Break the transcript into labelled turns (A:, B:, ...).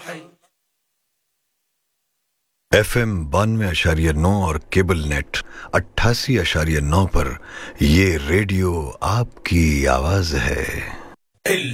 A: FM 92.9 और cable net 88.9 पर ये रेडियो आपकी आवाज है।